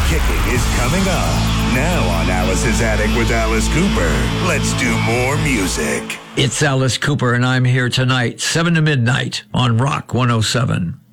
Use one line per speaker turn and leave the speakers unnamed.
Kicking is coming up. Now on Alice's Attic with Alice Cooper. Let's do more music.
It's Alice Cooper, and I'm here tonight, 7 to midnight on Rock 107.